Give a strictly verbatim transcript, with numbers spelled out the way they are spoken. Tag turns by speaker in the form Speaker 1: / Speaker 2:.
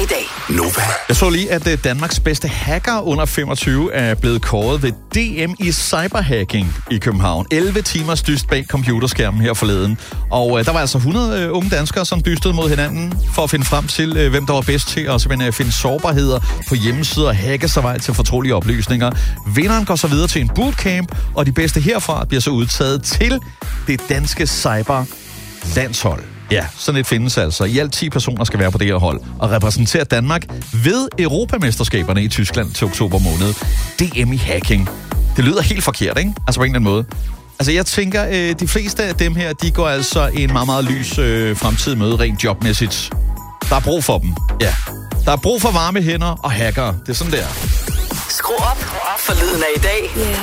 Speaker 1: i dag.
Speaker 2: Nova.
Speaker 3: Jeg så lige, at Danmarks bedste hacker under femogtyve er blevet kåret ved D M i cyberhacking i København. elleve timers dyst bag computerskærmen her forleden. Og øh, der var altså hundrede øh, unge danskere, som dystede mod hinanden for at finde frem til, øh, hvem der var bedst til at simpelthen finde sårbarheder på hjemmesider og hacke sig vej til fortrolige oplysninger. Vinderen går så videre til en bootcamp, og de bedste herfra bliver så udtaget til det danske cyberlandshold. Ja, sådan et findes altså. I alt ti personer skal være på det her hold og repræsentere Danmark ved Europamesterskaberne i Tyskland til oktober måned. D M i hacking. Det lyder helt forkert, ikke? Altså på en eller anden måde. Altså jeg tænker, øh, de fleste af dem her, de går altså en meget, meget lys øh, fremtid møde rent jobmæssigt. Der er brug for dem. Ja. Der er brug for varme hænder og hackere. Det er sådan der.
Speaker 1: Skru op for lyden af i dag. Yeah.